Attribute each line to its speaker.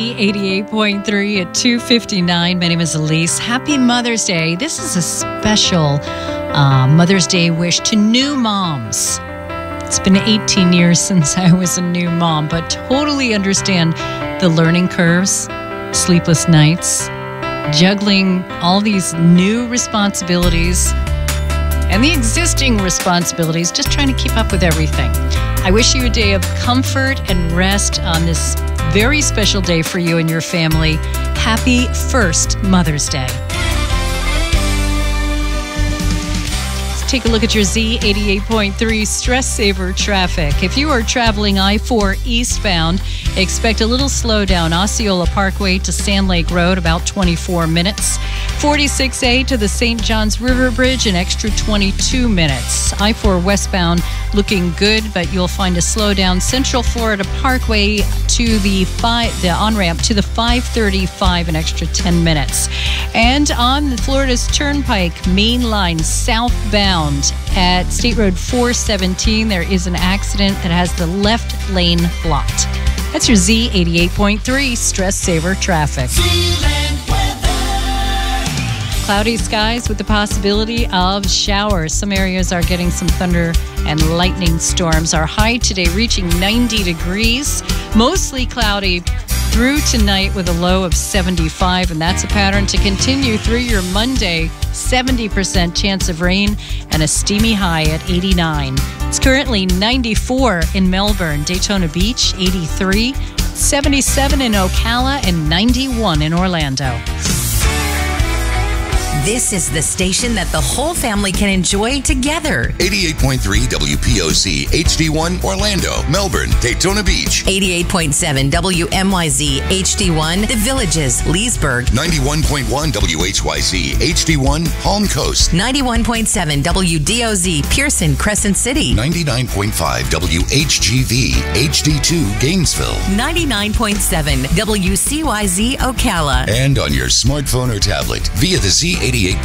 Speaker 1: Z88.3 at 2:59. My name is Elise. Happy Mother's Day. This is a special Mother's Day wish to new moms. It's been 18 years since I was a new mom, but totally understand the learning curves, sleepless nights, juggling all these new responsibilities and the existing responsibilities, just trying to keep up with everything. I wish you a day of comfort and rest on this very special day for you and your family. Happy first Mother's Day. Let's take a look at your Z88.3 Stress Saver traffic. If you are traveling I-4 eastbound, expect a little slowdown. Osceola Parkway to Sand Lake Road, about 24 minutes. 46A to the St. Johns River Bridge, an extra 22 minutes. I-4 westbound looking good, but you'll find a slowdown. Central Florida Parkway to the on-ramp to the 535, an extra 10 minutes. And on the Florida's Turnpike main line southbound at State Road 417, there is an accident that has the left lane blocked. That's your Z88.3 Stress Saver traffic. Cloudy skies with the possibility of showers. Some areas are getting some thunder and lightning storms. Our high today reaching 90 degrees. Mostly cloudy through tonight with a low of 75, and that's a pattern to continue through your Monday. 70% chance of rain and a steamy high at 89. It's currently 94 in Melbourne, Daytona Beach, 83, 77 in Ocala, and 91 in Orlando.
Speaker 2: This is the station that the whole family can enjoy together.
Speaker 3: 88.3 WPOC HD1 Orlando, Melbourne, Daytona Beach.
Speaker 2: 88.7 WMYZ HD1 The Villages, Leesburg.
Speaker 3: 91.1 WHYZ HD1 Palm Coast.
Speaker 2: 91.7 WDOZ Pearson, Crescent City.
Speaker 3: 99.5 WHGV HD2 Gainesville.
Speaker 2: 99.7 WCYZ Ocala.
Speaker 3: And on your smartphone or tablet via the Z88.3